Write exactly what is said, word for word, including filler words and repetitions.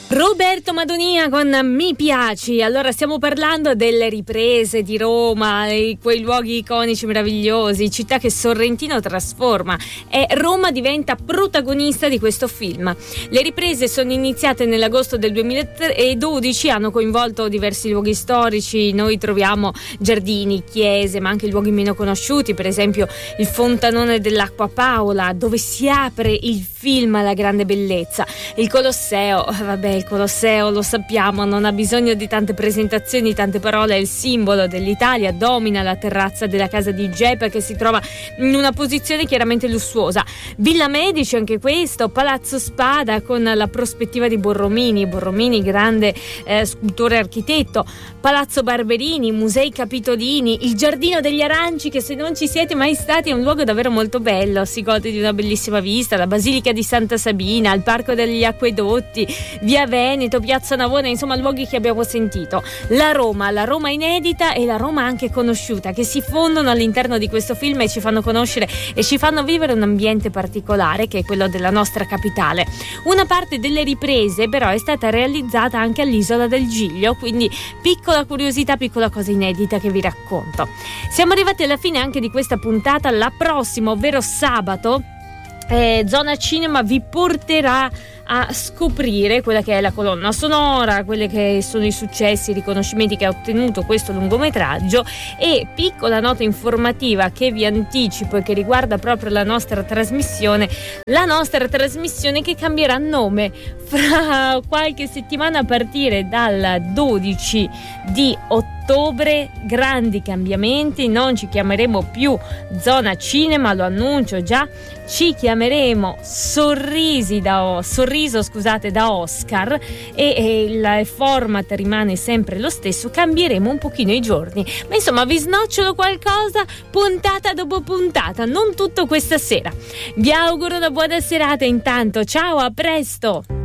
Roberto Madonia con Mi piaci. Allora stiamo parlando delle riprese di Roma, di quei luoghi iconici meravigliosi, città che Sorrentino trasforma, e Roma diventa protagonista di questo film. Le riprese sono iniziate nell'agosto del duemiladodici, hanno coinvolto diversi luoghi storici. Noi troviamo giardini, chiese, ma anche luoghi meno conosciuti, per esempio il fontanone dell'Acqua Paola, dove si apre il film La grande bellezza, il Colosseo. Vabbè, il Colosseo, lo sappiamo, non ha bisogno di tante presentazioni, tante parole, è il simbolo dell'Italia, domina la terrazza della casa di Geppe, che si trova in una posizione chiaramente lussuosa. Villa Medici, anche questo, Palazzo Spada con la prospettiva di Borromini, Borromini grande eh, scultore e architetto, Palazzo Barberini, Musei Capitolini, il Giardino degli Aranci, che se non ci siete mai stati è un luogo davvero molto bello, si gode di una bellissima vista, la Basilica di Santa Sabina, il Parco degli Acquedotti, Via Veneto, Piazza Navona, insomma luoghi che abbiamo sentito. La Roma, la Roma inedita e la Roma anche conosciuta, che si fondono all'interno di questo film e ci fanno conoscere e ci fanno vivere un ambiente particolare, che è quello della nostra capitale. Una parte delle riprese però è stata realizzata anche all'Isola del Giglio, quindi piccola curiosità, piccola cosa inedita che vi racconto. Siamo arrivati alla fine anche di questa puntata. La prossima, ovvero sabato, Eh, Zona Cinema vi porterà a scoprire quella che è la colonna sonora, quelli che sono i successi, i riconoscimenti che ha ottenuto questo lungometraggio. E piccola nota informativa che vi anticipo e che riguarda proprio la nostra trasmissione, la nostra trasmissione che cambierà nome fra qualche settimana a partire dal dodici di ottobre. Grandi cambiamenti, non ci chiameremo più Zona Cinema, lo annuncio già, ci chiameremo Sorrisi da Sorriso scusate da Oscar, e, e il format rimane sempre lo stesso, cambieremo un pochino i giorni, ma insomma vi snocciolo qualcosa puntata dopo puntata, non tutto questa sera. Vi auguro una buona serata intanto, ciao, a presto.